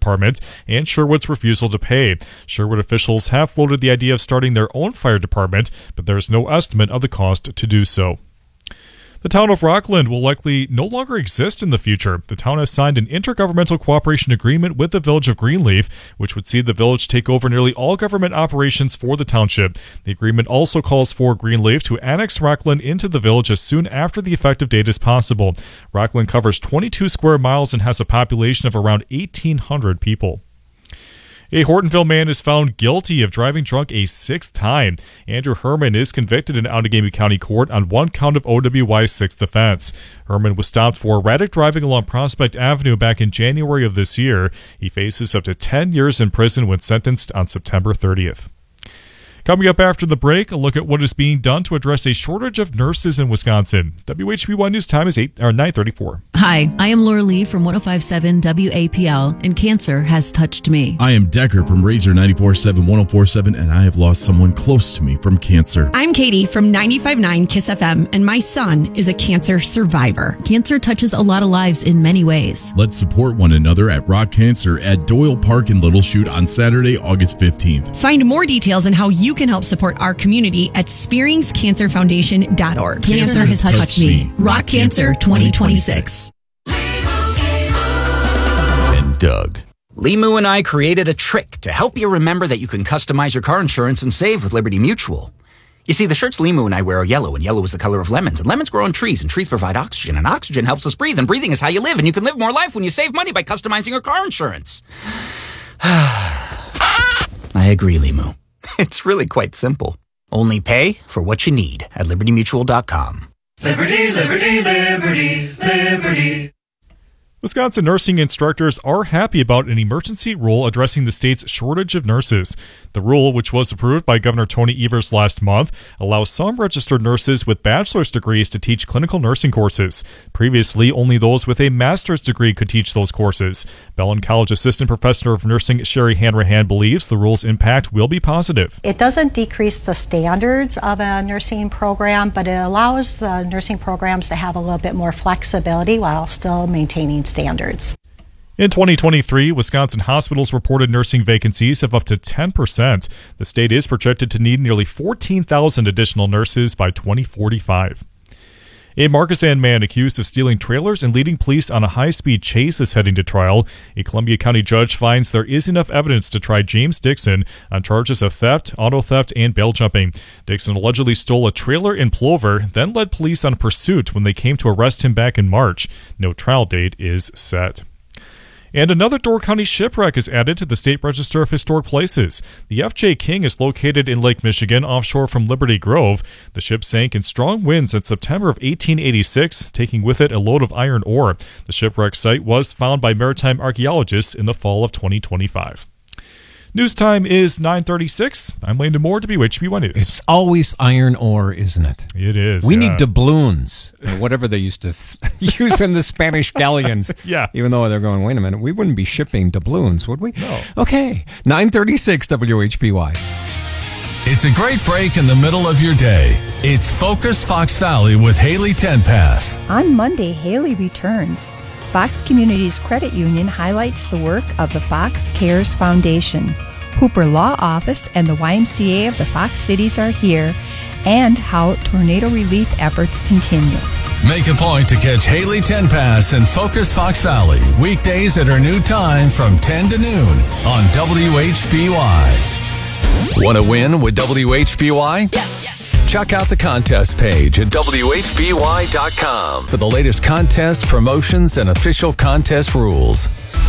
department and Sherwood's refusal to pay. Sherwood officials have floated the idea of starting their own fire department, but there is no estimate of the cost to do so. The town of Rockland will likely no longer exist in the future. The town has signed an intergovernmental cooperation agreement with the village of Greenleaf, which would see the village take over nearly all government operations for the township. The agreement also calls for Greenleaf to annex Rockland into the village as soon after the effective date is possible. Rockland covers 22 square miles and has a population of around 1,800 people. A Hortonville man is found guilty of driving drunk a sixth time. Andrew Herman is convicted in Outagamie County Court on one count of OWI's sixth offense. Herman was stopped for erratic driving along Prospect Avenue back in January of this year. He faces up to 10 years in prison when sentenced on September 30th. Coming up after the break, a look at what is being done to address a shortage of nurses in Wisconsin. WHB1 News time is 9:34. Hi, I am Laura Lee from 105.7 WAPL, and cancer has touched me. I am Decker from Razor 94.7 104.7, and I have lost someone close to me from cancer. I'm Katie from 95.9 KISS FM, and my son is a cancer survivor. Cancer touches a lot of lives in many ways. Let's support one another at Rock Cancer at Doyle Park in Little Chute on Saturday, August 15th. Find more details on how you can help support our community at SpearingsCancerFoundation.org. Cancer has touched me. Rock Cancer 2026. And Doug. Limu and I created a trick to help you remember that you can customize your car insurance and save with Liberty Mutual. You see, the shirts Limu and I wear are yellow, and yellow is the color of lemons, and lemons grow on trees, and trees provide oxygen, and oxygen helps us breathe, and breathing is how you live, and you can live more life when you save money by customizing your car insurance. I agree, Limu. It's really quite simple. Only pay for what you need at LibertyMutual.com. Liberty, liberty, liberty, liberty. Wisconsin nursing instructors are happy about an emergency rule addressing the state's shortage of nurses. The rule, which was approved by Governor Tony Evers last month, allows some registered nurses with bachelor's degrees to teach clinical nursing courses. Previously, only those with a master's degree could teach those courses. Bellin College Assistant Professor of Nursing Sherry Hanrahan believes the rule's impact will be positive. It doesn't decrease the standards of a nursing program, but it allows the nursing programs to have a little bit more flexibility while still maintaining standards. In 2023, Wisconsin hospitals reported nursing vacancies of up to 10%. The state is projected to need nearly 14,000 additional nurses by 2045. A Marcus Ann man accused of stealing trailers and leading police on a high-speed chase is heading to trial. A Columbia County judge finds there is enough evidence to try James Dixon on charges of theft, auto theft, and bail jumping. Dixon allegedly stole a trailer in Plover, then led police on a pursuit when they came to arrest him back in March. No trial date is set. And another Door County shipwreck is added to the State Register of Historic Places. The F.J. King is located in Lake Michigan, offshore from Liberty Grove. The ship sank in strong winds in September of 1886, taking with it a load of iron ore. The shipwreck site was found by maritime archaeologists in the fall of 2025. News time is 9:36. I'm Landon Moore, WHB1 News. It's always iron ore, isn't it? It is. We need doubloons, or whatever they used to use in the Spanish galleons. Yeah. Even though they're going, wait a minute, we wouldn't be shipping doubloons, would we? No. Okay, 9:36 WHBY. It's a great break in the middle of your day. It's Focus Fox Valley with Haley Tenpass. On Monday, Haley returns. Fox Communities Credit Union highlights the work of the Fox Cares Foundation. Hooper Law Office and the YMCA of the Fox Cities are here, and how tornado relief efforts continue. Make a point to catch Haley Tenpass and Focus Fox Valley weekdays at her new time from 10 to noon on WHBY. Want to win with WHBY? Yes. Check out the contest page at WHBY.com for the latest contest promotions and official contest rules.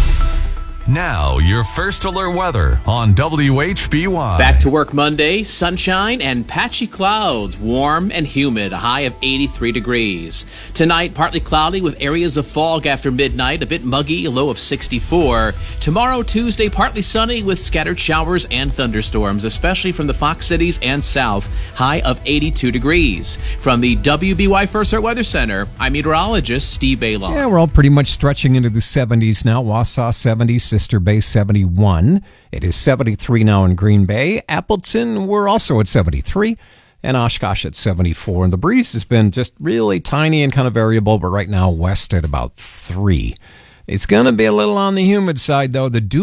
Now, your first alert weather on WHBY. Back to work Monday, sunshine and patchy clouds, warm and humid, a high of 83 degrees. Tonight, partly cloudy with areas of fog after midnight, a bit muggy, a low of 64. Tomorrow, Tuesday, partly sunny with scattered showers and thunderstorms, especially from the Fox Cities and south, high of 82 degrees. From the WBY First Alert Weather Center, I'm meteorologist Steve Baylon. Yeah, we're all pretty much stretching into the 70s now. Wausau 70, Sister Bay 71. It is 73 now in Green Bay. Appleton, we're also at 73. And Oshkosh at 74. And the breeze has been just really tiny and kind of variable, but right now west at about 3. It's going to be a little on the humid side, though. The dew